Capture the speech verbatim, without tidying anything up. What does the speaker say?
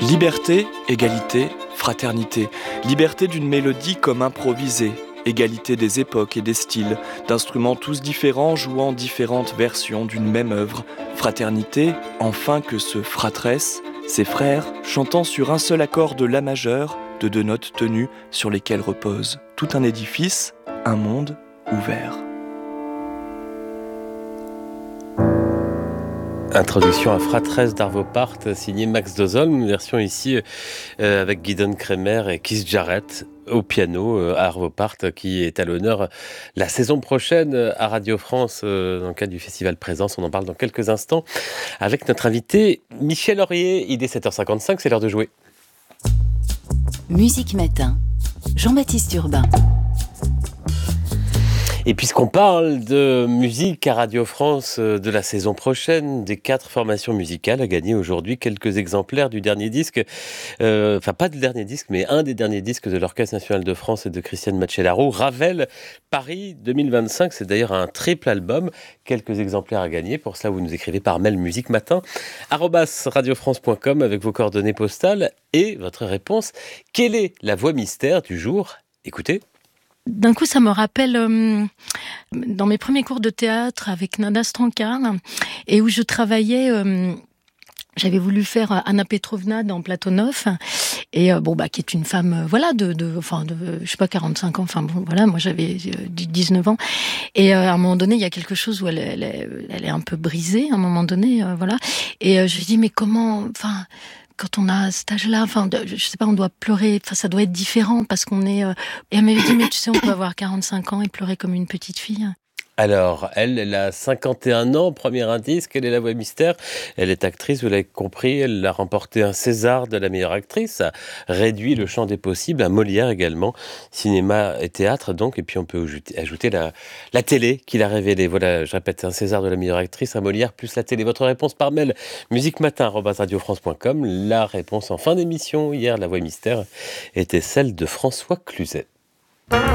Liberté, égalité, fraternité. Liberté d'une mélodie comme improvisée. Égalité des époques et des styles, d'instruments tous différents jouant différentes versions d'une même œuvre. Fraternité, enfin que ce fratresse, ses frères, chantant sur un seul accord de la majeur, de deux notes tenues sur lesquelles repose tout un édifice, un monde ouvert. Introduction à Fratresse d'Arvo Part, signé Max Dozolm, une version ici euh, avec Gidon Kremer et Keith Jarrett au piano, euh, à Arvo Part, qui est à l'honneur la saison prochaine à Radio France, euh, dans le cadre du Festival Présence. On en parle dans quelques instants avec notre invité Michel Aurier. Il est sept heures cinquante-cinq, c'est l'heure de jouer. Musique Matin, Jean-Baptiste Urbain. Et puisqu'on parle de musique à Radio France de la saison prochaine, des quatre formations musicales à gagner aujourd'hui quelques exemplaires du dernier disque, euh, enfin pas du dernier disque, mais un des derniers disques de l'Orchestre National de France et de Christiane Macellaro, Ravel Paris deux mille vingt-cinq. C'est d'ailleurs un triple album, quelques exemplaires à gagner. Pour cela, vous nous écrivez par mail musique matin arobase radiofrance point com avec vos coordonnées postales et votre réponse. Quelle est la voix mystère du jour? Écoutez. D'un coup, ça me rappelle euh, dans mes premiers cours de théâtre avec Nada Strankar, et où je travaillais, euh, j'avais voulu faire Anna Petrovna dans Platonov, et euh, bon bah qui est une femme, euh, voilà, de, de, enfin, de, je sais pas, quarante-cinq ans, enfin bon, voilà, moi j'avais euh, dix-neuf ans, et euh, à un moment donné, il y a quelque chose où elle, elle, est, elle est un peu brisée, à un moment donné, euh, voilà, et euh, je lui dis mais comment, enfin. Quand on a cet âge-là, enfin, je sais pas, on doit pleurer, enfin, ça doit être différent parce qu'on est. Euh... Et elle m'avait dit, mais tu sais, on peut avoir quarante-cinq ans et pleurer comme une petite fille. Alors, elle, elle a cinquante et un ans, premier indice, quelle est la voix mystère? Elle est actrice, vous l'avez compris, elle a remporté un César de la meilleure actrice, ça réduit le champ des possibles, un Molière également, cinéma et théâtre donc, et puis on peut ajouter, ajouter la, la télé qu'il a révélée. Voilà, je répète, un César de la meilleure actrice, un Molière plus la télé. Votre réponse par mail, musique matin arobase radiofrance point com. La réponse en fin d'émission, hier, la voix mystère, était celle de François Cluzet.